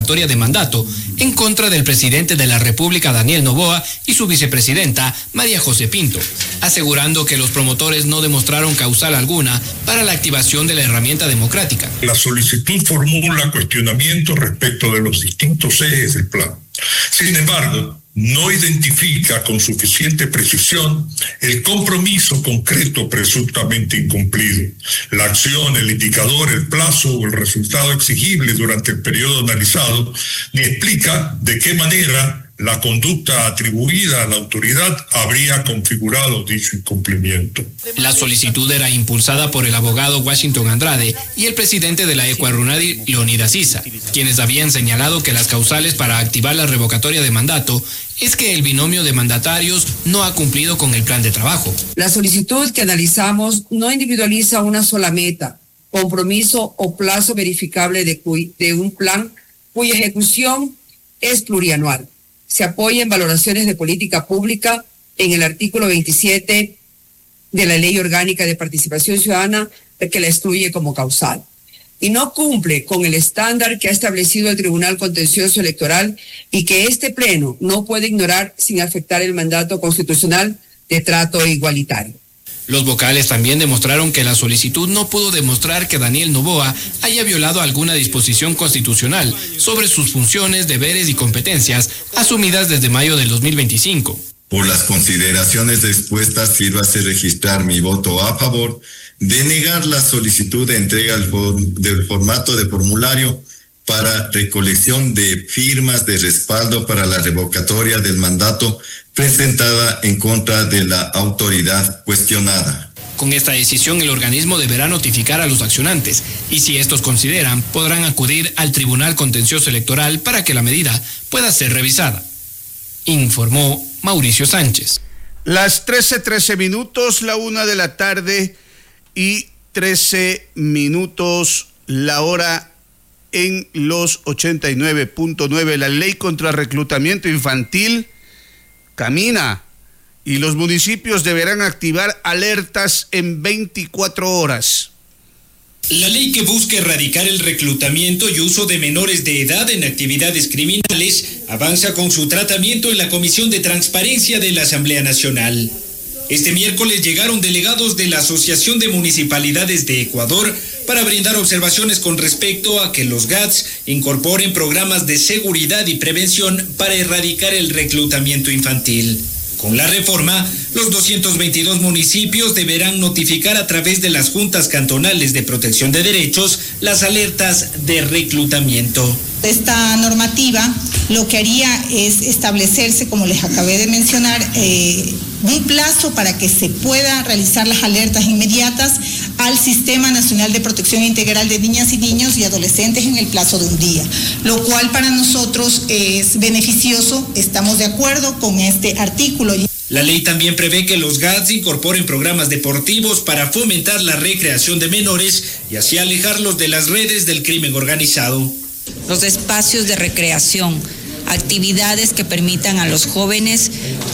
revocatoria de mandato en contra del presidente de la República, Daniel Noboa, y su vicepresidenta, María José Pinto, asegurando que los promotores no demostraron causal alguna para la activación de la herramienta democrática. La solicitud formula cuestionamientos respecto de los distintos ejes del plan. Sin embargo, no identifica con suficiente precisión el compromiso concreto presuntamente incumplido, la acción, el indicador, el plazo o el resultado exigible durante el periodo analizado, ni explica de qué manera la conducta atribuida a la autoridad habría configurado dicho incumplimiento. La solicitud era impulsada por el abogado Washington Andrade y el presidente de la Ecuarunadi, Leonidas Issa, quienes habían señalado que las causales para activar la revocatoria de mandato es que el binomio de mandatarios no ha cumplido con el plan de trabajo. La solicitud que analizamos no individualiza una sola meta, compromiso o plazo verificable de un plan cuya ejecución es plurianual. Se apoya en valoraciones de política pública en el artículo 27 de la Ley Orgánica de Participación Ciudadana, que la excluye como causal. Y no cumple con el estándar que ha establecido el Tribunal Contencioso Electoral y que este Pleno no puede ignorar sin afectar el mandato constitucional de trato igualitario. Los vocales también demostraron que la solicitud no pudo demostrar que Daniel Noboa haya violado alguna disposición constitucional sobre sus funciones, deberes y competencias asumidas desde mayo del 2025. Por las consideraciones expuestas, sírvase registrar mi voto a favor de negar la solicitud de entrega del formato de formulario para recolección de firmas de respaldo para la revocatoria del mandato presentada en contra de la autoridad cuestionada. Con esta decisión, el organismo deberá notificar a los accionantes y, si estos consideran, podrán acudir al Tribunal Contencioso Electoral para que la medida pueda ser revisada, informó Mauricio Sánchez. Las 13:13 minutos, la 1 de la tarde y 13 minutos, la hora en los 89.9. La ley contra reclutamiento infantil camina y los municipios deberán activar alertas en 24 horas. La ley que busca erradicar el reclutamiento y uso de menores de edad en actividades criminales avanza con su tratamiento en la Comisión de Transparencia de la Asamblea Nacional. Este miércoles llegaron delegados de la Asociación de Municipalidades de Ecuador para brindar observaciones con respecto a que los GATS incorporen programas de seguridad y prevención para erradicar el reclutamiento infantil. Con la reforma, los 222 municipios deberán notificar a través de las juntas cantonales de protección de derechos las alertas de reclutamiento. Esta normativa lo que haría es establecerse, como les acabé de mencionar, un plazo para que se pueda realizar las alertas inmediatas al Sistema Nacional de Protección Integral de Niñas y Niños y Adolescentes en el plazo de un día, lo cual para nosotros es beneficioso. Estamos de acuerdo con este artículo. La ley también prevé que los GATS incorporen programas deportivos para fomentar la recreación de menores y así alejarlos de las redes del crimen organizado. Los espacios de recreación, actividades que permitan a los jóvenes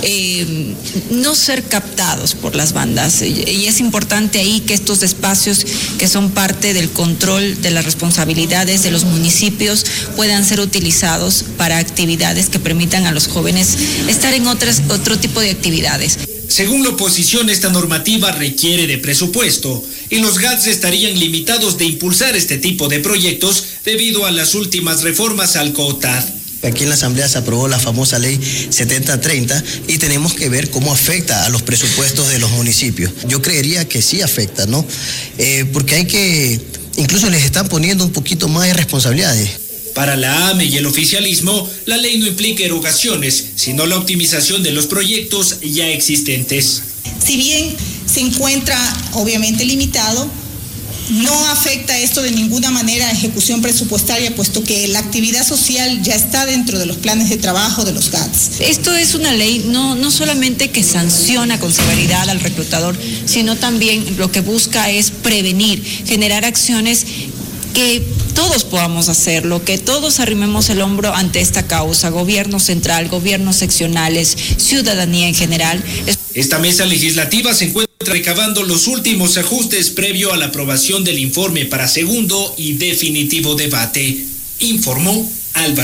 no ser captados por las bandas. Y es importante ahí que estos espacios que son parte del control de las responsabilidades de los municipios puedan ser utilizados para actividades que permitan a los jóvenes estar en otro tipo de actividades. Según la oposición, esta normativa requiere de presupuesto y los GATS estarían limitados de impulsar este tipo de proyectos debido a las últimas reformas al COTAD. Aquí en la Asamblea se aprobó la famosa ley 7030 y tenemos que ver cómo afecta a los presupuestos de los municipios. Yo creería que sí afecta, ¿no? Porque incluso les están poniendo un poquito más de responsabilidades. Para la AME y el oficialismo, la ley no implica erogaciones, sino la optimización de los proyectos ya existentes. Si bien se encuentra obviamente limitado, no afecta esto de ninguna manera a ejecución presupuestaria, puesto que la actividad social ya está dentro de los planes de trabajo de los GATS. Esto es una ley no solamente que sanciona con severidad al reclutador, sino también lo que busca es prevenir, generar acciones que todos podamos hacerlo, que todos arrimemos el hombro ante esta causa, gobierno central, gobiernos seccionales, ciudadanía en general. Esta mesa legislativa se encuentra recabando los últimos ajustes previo a la aprobación del informe para segundo y definitivo debate, informó Álvaro.